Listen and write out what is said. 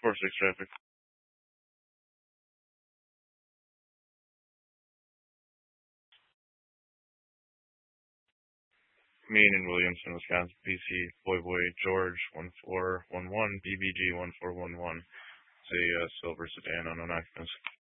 4-6 traffic. Mean in Williamson, Wisconsin, PC, Boy George 1411, BBG 1411. It's a silver sedan on occupants.